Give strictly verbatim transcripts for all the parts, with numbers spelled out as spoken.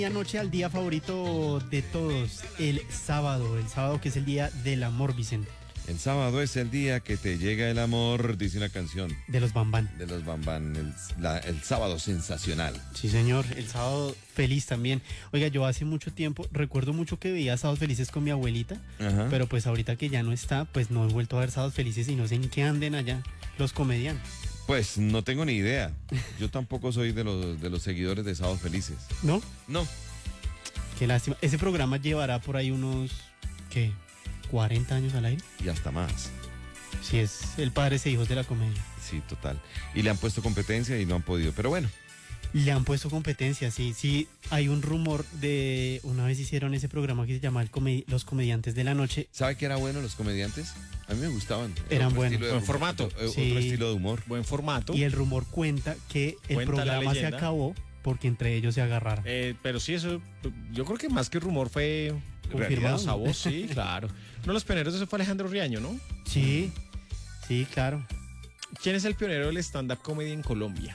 Anoche al día favorito de todos, el sábado, el sábado que es el día del amor, Vicente. El sábado es el día que te llega el amor, dice una canción. De los Bambán. De los Bambán, el, la, el sábado sensacional. Sí, señor, el sábado feliz también. Oiga, yo hace mucho tiempo, recuerdo mucho que veía Sábados Felices con mi abuelita, Ajá. pero pues ahorita que ya no está, pues no he vuelto a ver Sábados Felices y no sé en qué anden allá los comediantes. Pues no tengo ni idea. Yo tampoco soy de los, de los seguidores de Sábados Felices. ¿No? No. Qué lástima. Ese programa llevará por ahí unos, ¿qué? cuarenta años al aire. Y hasta más. Sí, es el padres e hijos de la comedia. Sí, total. Y le han puesto competencia y no han podido. Pero bueno. Le han puesto competencia, sí. Sí, hay un rumor de... Una vez hicieron ese programa que se llama el Come- Los Comediantes de la Noche. ¿Sabe qué era bueno los comediantes? A mí me gustaban. Eran Otro buenos. estilo de Buen humor, formato. Otro, Sí. otro estilo de humor. Buen formato. Y el rumor cuenta que el Cuenta la programa se leyenda. acabó porque entre ellos se agarraron. Eh, pero sí, eso, yo creo que más que rumor fue Confirmado. voz a voz, sí, claro. Uno de los pioneros de eso fue Alejandro Riaño, ¿no? Sí, sí, claro. ¿Quién es el pionero del stand-up comedy en Colombia?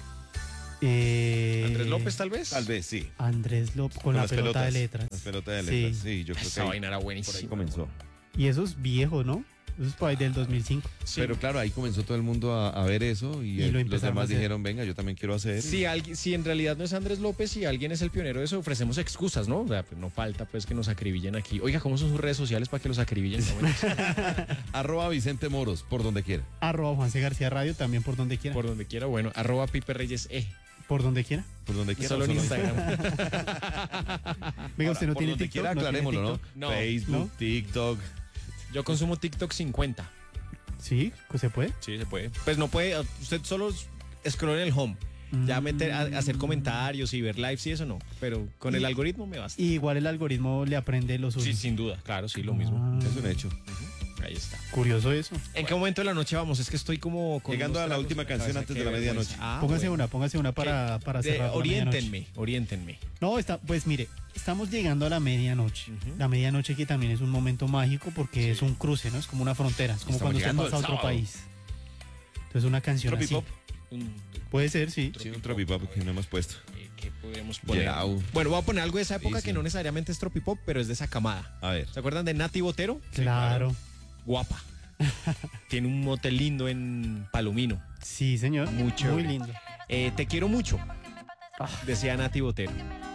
Eh, ¿Andrés López, tal vez? Tal vez, sí. Andrés López con la Las pelota pelotas, de letras. Las pelotas de Sí. letras, sí, yo creo que Esa ahí, vaina era por ahí buenísima. comenzó. Y eso es viejo, ¿no? Eso es por ahí del dos mil cinco. Sí. Pero claro, ahí comenzó todo el mundo a, a ver eso y, Y el- lo los empezaron a demás hacer. dijeron, venga, yo también quiero hacer. Si, alguien, si en realidad no es Andrés López y alguien es el pionero de eso, ofrecemos excusas, ¿no? O sea, pues no falta pues que nos acribillen aquí. Oiga, ¿cómo son sus redes sociales para que los acribillen? No, bueno, Arroba Vicente Moros, por donde quiera. Arroba Juanse García Radio también por donde quiera. por donde quiera, bueno, arroba Pipe Reyes E. Por donde quiera. Por donde quiera. Solo o en solo- Instagram. Venga, usted no por tiene donde TikTok. quiera, ¿No tiene aclarémoslo, ¿no? TikTok? No. Facebook, ¿No? TikTok. Yo consumo TikTok cincuenta. Sí, ¿se puede? Sí, se puede. Pues no puede, usted solo scroll en el home. Ya Mm. meter, a- hacer comentarios y ver lives y eso no. Pero con el Y- algoritmo me basta. Y igual el algoritmo le aprende lo suyo. Sí, sin duda, claro, sí, lo mismo. Ah, Es un hecho. Ahí está. Curioso eso. ¿En qué momento de la noche vamos? Es que estoy como... con Llegando unos a la tragos última en canción cabeza, antes qué de la vergüenza. medianoche. Ah, póngase bueno. una, póngase una para, ¿Qué? para De- cerrar. la medianoche. oriéntenme, oriéntenme. No, está, pues mire, estamos llegando a la medianoche. Ujú. La medianoche que también es un momento mágico porque Sí. es un cruce, ¿no? Es como una frontera, es como Estamos cuando usted llegando pasa a al otro sábado. país. Entonces una canción así. Tropipop. Un- Puede ser, sí. Sí, un tropipop que no hemos puesto. eh, ¿Qué podemos poner? Gerau. Bueno, voy a poner algo de esa época Sí, sí. que no necesariamente es tropipop, pero es de esa camada. A ver. ¿Se acuerdan de Nati Botero? Claro. Guapa. Tiene un motel lindo en Palomino. Sí, señor. Muy Muy chévere. lindo. Eh, te quiero mucho, decía Nati Botero.